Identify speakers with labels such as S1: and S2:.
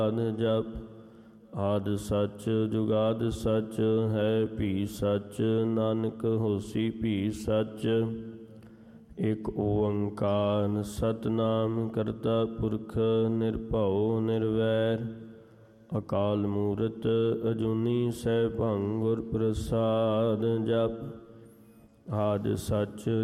S1: ਜਪ ਆਦਿ ਸੱਚ ਜੁਗਾਦਿ ਸੱਚ ਹੈ ਭੀ ਸੱਚ ਨਾਨਕ ਹੋਸੀ ਭੀ ਸੱਚ। ਇਕ ਓੰਕਾਰ ਸਤਿਨਾਮ ਕਰਤਾ ਪੁਰਖ ਨਿਰਭਉ ਨਿਰਵੈਰ ਅਕਾਲ ਮੂਰਤ ਅਜੂਨੀ ਸੈਭੰ ਗੁਰ ਪ੍ਰਸਾਦ। ਜਪ ਆਦਿ ਸੱਚ